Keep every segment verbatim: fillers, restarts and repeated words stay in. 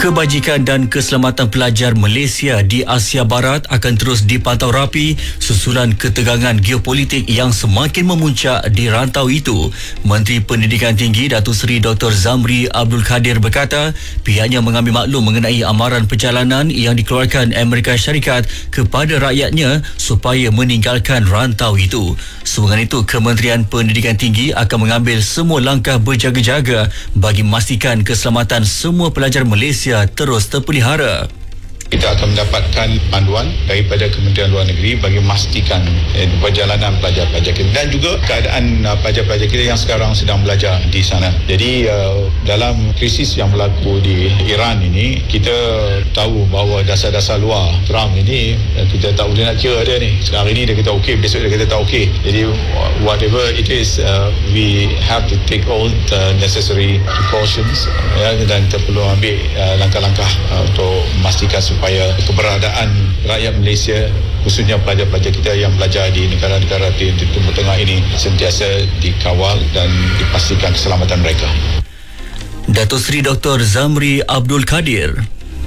Kebajikan dan keselamatan pelajar Malaysia di Asia Barat akan terus dipantau rapi susulan ketegangan geopolitik yang semakin memuncak di rantau itu. Menteri Pendidikan Tinggi Datuk Seri Doktor Zamri Abdul Kadir berkata pihaknya mengambil maklum mengenai amaran perjalanan yang dikeluarkan Amerika Syarikat kepada rakyatnya supaya meninggalkan rantau itu. Sehubungan itu, Kementerian Pendidikan Tinggi akan mengambil semua langkah berjaga-jaga bagi memastikan keselamatan semua pelajar Malaysia terus terpelihara. Kita akan mendapatkan panduan daripada Kementerian Luar Negeri bagi memastikan eh, perjalanan pelajar-pelajar kita dan juga keadaan uh, pelajar-pelajar kita yang sekarang sedang belajar di sana. Jadi uh, dalam krisis yang berlaku di Iran ini, kita tahu bahawa dasar-dasar luar Trump ini uh, kita tak boleh nak kira dia ni. Sekarang ini dia kata okey, besok dia kata tak okey. Jadi whatever it is, uh, we have to take all the necessary precautions ya, dan kita perlu ambil uh, langkah-langkah uh, untuk memastikan supaya keberadaan rakyat Malaysia, khususnya pelajar-pelajar kita yang belajar di negara-negara di Timur Tengah ini sentiasa dikawal dan dipastikan keselamatan mereka. Datuk Seri Doktor Zamri Abdul Kadir.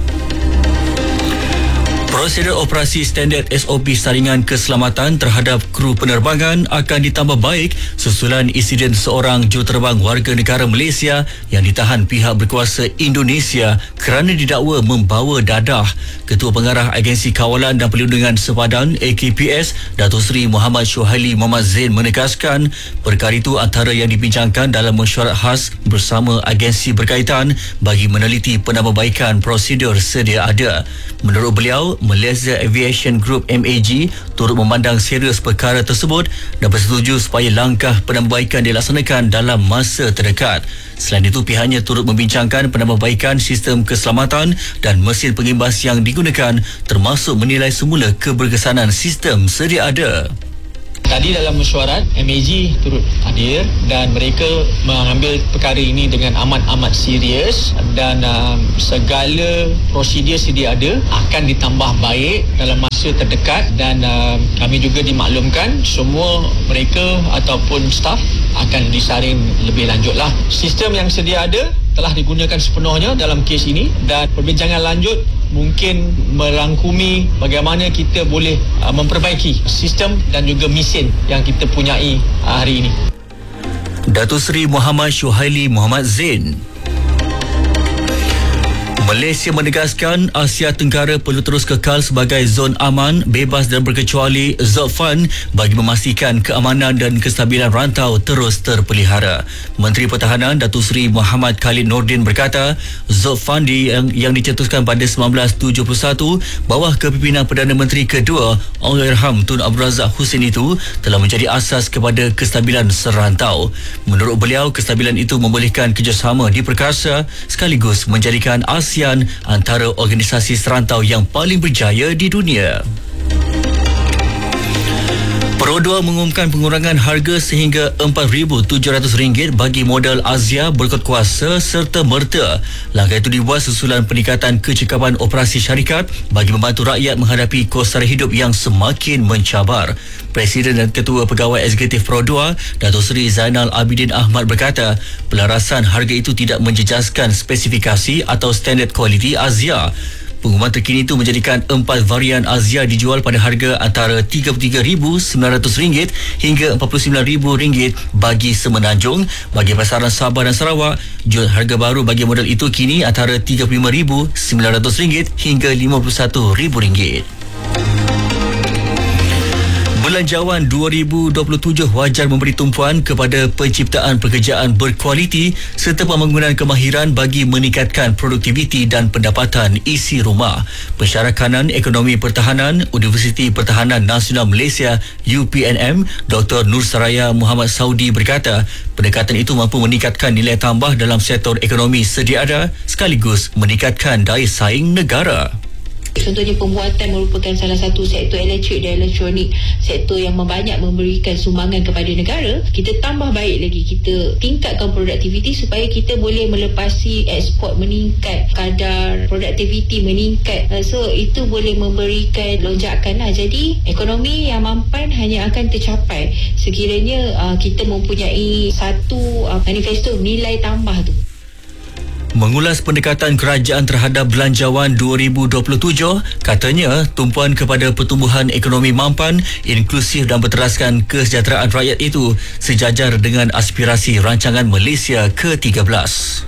Prosedur operasi standard S O P saringan keselamatan terhadap kru penerbangan akan ditambah baik susulan insiden seorang juruterbang warga negara Malaysia yang ditahan pihak berkuasa Indonesia kerana didakwa membawa dadah. Ketua Pengarah Agensi Kawalan dan Perlindungan Sepadan A K P S, Datuk Seri Muhammad Syuhaili Muhammad Zain menegaskan perkara itu antara yang dibincangkan dalam mesyuarat khas bersama agensi berkaitan bagi meneliti penambahbaikan prosedur sedia ada. Menurut beliau, Malaysia Aviation Group M A G turut memandang serius perkara tersebut dan bersetuju supaya langkah penambahbaikan dilaksanakan dalam masa terdekat. Selain itu, pihaknya turut membincangkan penambahbaikan sistem keselamatan dan mesin pengimbas yang digunakan, termasuk menilai semula keberkesanan sistem sedia ada. Tadi dalam mesyuarat, M A G turut hadir dan mereka mengambil perkara ini dengan amat-amat serius dan um, segala prosedur sedia ada akan ditambah baik dalam masa terdekat dan um, kami juga dimaklumkan semua mereka ataupun staf akan disaring lebih lanjutlah. Sistem yang sedia ada telah digunakan sepenuhnya dalam kes ini dan perbincangan lanjut mungkin merangkumi bagaimana kita boleh uh, memperbaiki sistem dan juga mesin yang kita punyai uh, hari ini. Datuk Seri Muhammad Syuhaili Muhammad Zain. Malaysia menegaskan Asia Tenggara perlu terus kekal sebagai zon aman, bebas dan berkecuali Z O F A N bagi memastikan keamanan dan kestabilan rantau terus terpelihara. Menteri Pertahanan Datuk Seri Muhammad Khalid Nordin berkata Z O F A N di, yang, yang dicetuskan pada sembilan belas tujuh puluh satu bawah kepimpinan Perdana Menteri kedua Allahyarham Tun Abdul Razak Husin itu telah menjadi asas kepada kestabilan serantau. Menurut beliau, kestabilan itu membolehkan kerjasama di perkasa sekaligus menjadikan Asia antara organisasi serantau yang paling berjaya di dunia. Perodua mengumumkan pengurangan harga sehingga empat ribu tujuh ratus ringgit bagi modal Azia berkod kuasa serta merta. Langkah itu dibuat susulan peningkatan kecekapan operasi syarikat bagi membantu rakyat menghadapi kos sara hidup yang semakin mencabar. Presiden dan Ketua Pegawai Eksekutif Perodua, Datuk Seri Zainal Abidin Ahmad berkata, pelarasan harga itu tidak menjejaskan spesifikasi atau standard kualiti Azia. Pengumuman terkini itu menjadikan empat varian Azia dijual pada harga antara tiga puluh tiga ribu sembilan ratus ringgit hingga empat puluh sembilan ribu ringgit bagi Semenanjung. Bagi pasaran Sabah dan Sarawak, jual harga baru bagi model itu kini antara tiga puluh lima ribu sembilan ratus ringgit hingga lima puluh satu ribu ringgit. Belanjawan dua ribu dua puluh tujuh wajar memberi tumpuan kepada penciptaan pekerjaan berkualiti serta pembangunan kemahiran bagi meningkatkan produktiviti dan pendapatan isi rumah. Pensyarah Kanan Ekonomi Pertahanan Universiti Pertahanan Nasional Malaysia U P N M Doktor Nur Saraya Muhammad Saudi berkata, pendekatan itu mampu meningkatkan nilai tambah dalam sektor ekonomi sedia ada sekaligus meningkatkan daya saing negara. Contohnya pembuatan merupakan salah satu sektor elektrik dan elektronik, sektor yang banyak memberikan sumbangan kepada negara. Kita tambah baik lagi, kita tingkatkan produktiviti supaya kita boleh melepasi ekspor meningkat, kadar produktiviti meningkat. So itu boleh memberikan lonjakan lah. Jadi ekonomi yang mampan hanya akan tercapai sekiranya uh, kita mempunyai satu uh, manifesto nilai tambah tu. Mengulas pendekatan kerajaan terhadap belanjawan dua ribu dua puluh tujuh, katanya tumpuan kepada pertumbuhan ekonomi mampan, inklusif dan berteraskan kesejahteraan rakyat itu sejajar dengan aspirasi rancangan Malaysia ke tiga belas.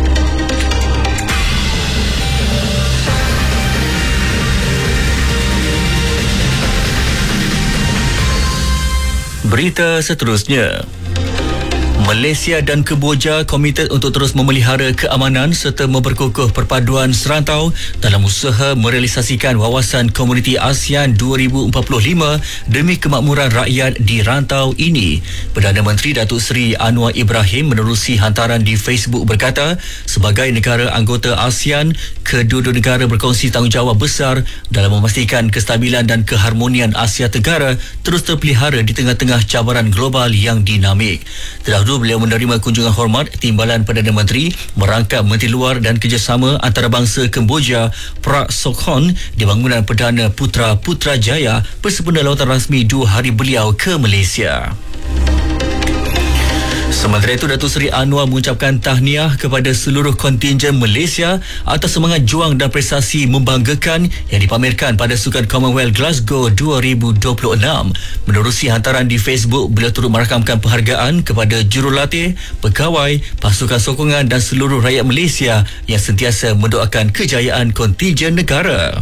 Berita seterusnya. Malaysia dan Kemboja komited untuk terus memelihara keamanan serta memperkukuh perpaduan serantau dalam usaha merealisasikan wawasan komuniti ASEAN dua ribu empat puluh lima demi kemakmuran rakyat di rantau ini. Perdana Menteri Datuk Seri Anwar Ibrahim menerusi hantaran di Facebook berkata, sebagai negara anggota ASEAN, kedua-dua negara berkongsi tanggungjawab besar dalam memastikan kestabilan dan keharmonian Asia Tenggara terus terpelihara di tengah-tengah cabaran global yang dinamik. Terdahulu beliau menerima kunjungan hormat Timbalan Perdana Menteri merangkap Menteri Luar dan Kerjasama Antarabangsa Kemboja Prak Sokhon di bangunan Perdana Putra Putrajaya bersempena lawatan rasmi dua hari beliau ke Malaysia. Sementara itu, Datuk Seri Anwar mengucapkan tahniah kepada seluruh kontingen Malaysia atas semangat juang dan prestasi membanggakan yang dipamerkan pada Sukan Commonwealth Glasgow dua ribu dua puluh enam. Menerusi hantaran di Facebook, beliau turut merakamkan penghargaan kepada jurulatih, pegawai, pasukan sokongan dan seluruh rakyat Malaysia yang sentiasa mendoakan kejayaan kontingen negara.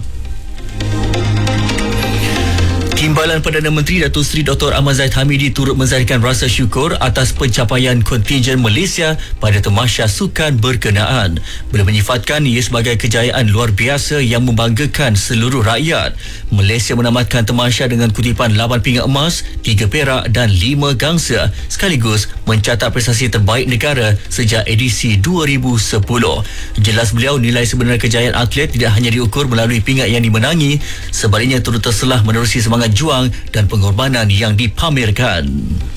Timbalan Perdana Menteri Datuk Seri Doktor Ahmad Zahid Hamidi turut menzahirkan rasa syukur atas pencapaian kontingen Malaysia pada tamasya sukan berkenaan. Beliau menyifatkan ia sebagai kejayaan luar biasa yang membanggakan seluruh rakyat. Malaysia menamatkan tamasya dengan kutipan lapan pingat emas, tiga perak dan lima gangsa, sekaligus mencatat prestasi terbaik negara sejak edisi dua ribu sepuluh. Jelas beliau, nilai sebenar kejayaan atlet tidak hanya diukur melalui pingat yang dimenangi, sebaliknya turut terselah menerusi semangat juang dan pengorbanan yang dipamerkan.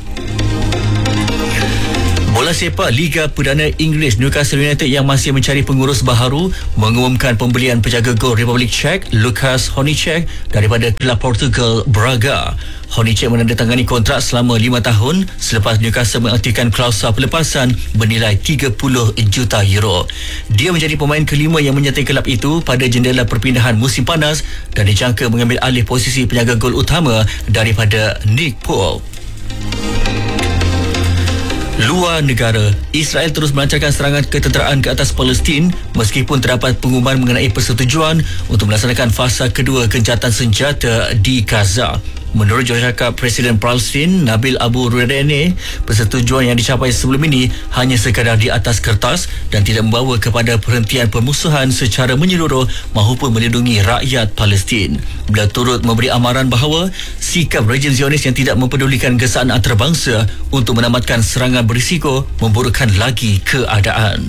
Bola sepak Liga Perdana Inggeris, Newcastle United yang masih mencari pengurus baharu mengumumkan pembelian penjaga gol Republik Czech Lukas Horníček daripada kelab Portugal Braga. Horníček menandatangani kontrak selama lima tahun selepas Newcastle mengaktifkan klausul pelepasan bernilai tiga puluh juta euro. Dia menjadi pemain kelima yang menyertai kelab itu pada jendela perpindahan musim panas dan dijangka mengambil alih posisi penjaga gol utama daripada Nick Pope. Luar negara, Israel terus melancarkan serangan ketenteraan ke atas Palestin meskipun terdapat pengumuman mengenai persetujuan untuk melaksanakan fasa kedua gencatan senjata di Gaza. Menurut jurucakap Presiden Palestin Nabil Abu Rudane, persetujuan yang dicapai sebelum ini hanya sekadar di atas kertas dan tidak membawa kepada perhentian permusuhan secara menyeluruh maupun melindungi rakyat Palestin. Beliau turut memberi amaran bahawa sikap rejim Zionis yang tidak mempedulikan gesaan antarabangsa untuk menamatkan serangan berisiko memburukkan lagi keadaan.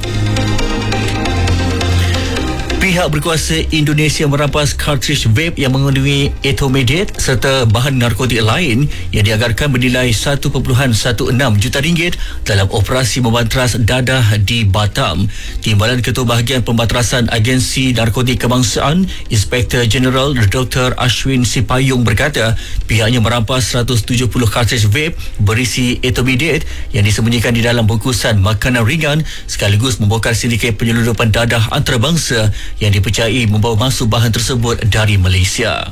Pihak berkuasa Indonesia merampas kartridge vape yang mengandungi etomidate serta bahan narkotik lain yang dianggarkan bernilai satu perpuluhan satu enam juta ringgit dalam operasi membantras dadah di Batam. Timbalan Ketua Bahagian Pembantarasan Agensi Narkotik Kebangsaan, Inspektor Jeneral Doktor Ashwin Sipayung berkata, pihaknya merampas seratus tujuh puluh kartridge vape berisi etomidate yang disembunyikan di dalam bungkusan makanan ringan sekaligus membongkar sindiket penyelundupan dadah antarabangsa yang dipercayai membawa masuk bahan tersebut dari Malaysia.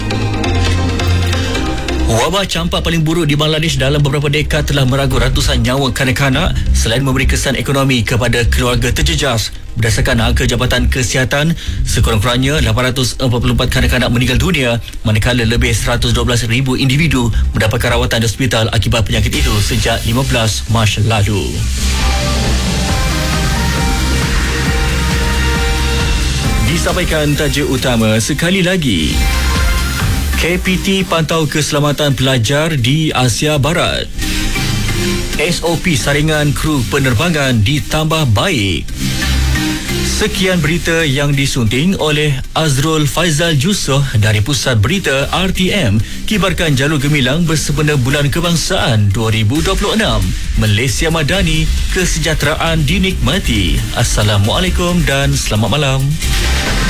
Wabak campak paling buruk di Bangladesh dalam beberapa dekad telah meragut ratusan nyawa kanak-kanak selain memberi kesan ekonomi kepada keluarga terjejas. Berdasarkan angka Jabatan Kesihatan, sekurang-kurangnya lapan ratus empat puluh empat kanak-kanak meninggal dunia manakala lebih seratus dua belas ribu individu mendapatkan rawatan di hospital akibat penyakit itu sejak lima belas Mac lalu. Disampaikan tajuk utama sekali lagi. K P T pantau keselamatan pelajar di Asia Barat. S O P saringan kru penerbangan ditambah baik. Sekian berita yang disunting oleh Azrul Faizal Jusoh dari Pusat Berita R T M. Kibarkan jalur gemilang bersempena Bulan Kebangsaan dua ribu dua puluh enam. Malaysia Madani, kesejahteraan dinikmati. Assalamualaikum dan selamat malam.